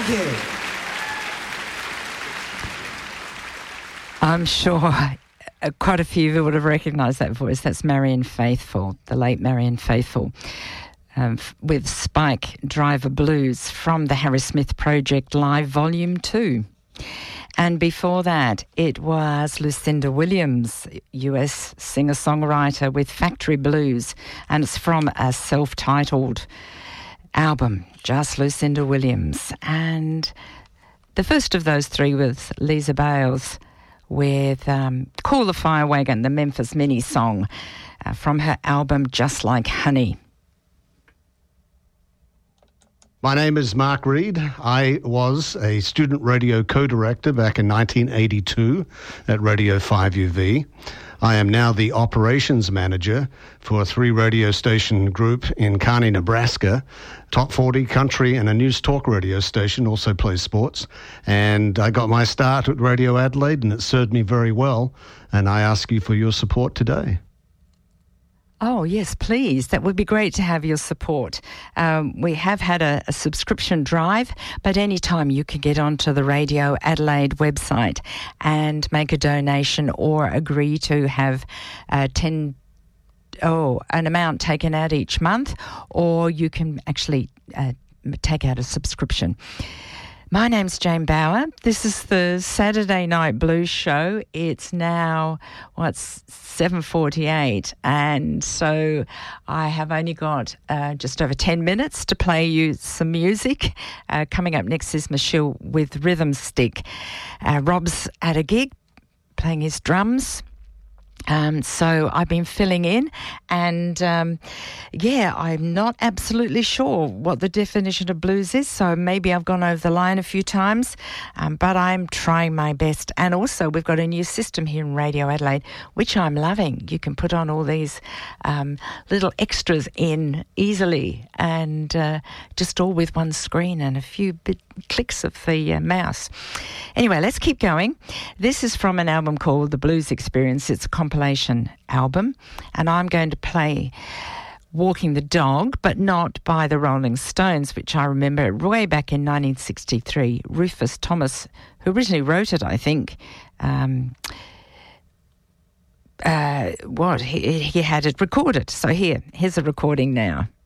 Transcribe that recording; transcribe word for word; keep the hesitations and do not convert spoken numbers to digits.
Thank you. I'm sure uh, quite a few of you would have recognised that voice. That's Marianne Faithfull, the late Marianne Faithfull, um, f- with Spike Driver Blues from the Harry Smith Project Live Volume two. And before that, it was Lucinda Williams, U S singer-songwriter, with Factory Blues, and it's from a self-titled album, just Lucinda Williams. And the first of those three was Lisa Bales with um, Call the Fire Wagon, the Memphis Mini song, uh, from her album Just Like Honey. My name is Mark Reed. I was a student radio co-director back in nineteen eighty-two at Radio five U V. I am now the operations manager for a three radio station group in Kearney, Nebraska. Top forty country and a news talk radio station, also plays sports. And I got my start at Radio Adelaide, and it served me very well. And I ask you for your support today. Oh, yes, please. That would be great to have your support. Um, we have had a, a subscription drive, but anytime you can get onto the Radio Adelaide website and make a donation or agree to have uh, ten oh, an amount taken out each month, or you can actually uh, take out a subscription. My name's Jane Bauer. This is the Saturday Night Blues Show. It's now, what's seven forty-eight, and so I have only got uh, just over ten minutes to play you some music. Uh, coming up next is Michelle with Rhythm Stick. Uh, Rob's at a gig playing his drums. Um, so I've been filling in, and um, yeah, I'm not absolutely sure what the definition of blues is, so maybe I've gone over the line a few times, um, but I'm trying my best. And also we've got a new system here in Radio Adelaide, which I'm loving. You can put on all these um, little extras in easily, and uh, just all with one screen and a few bit clicks of the uh, mouse. Anyway, let's keep going. This is from an album called The Blues Experience. It's a compilation album, and I'm going to play Walking the Dog, but not by the Rolling Stones, which I remember way back in nineteen sixty-three. Rufus Thomas, who originally wrote it, I think, um, uh, what, he, he had it recorded. So here, here's a recording now.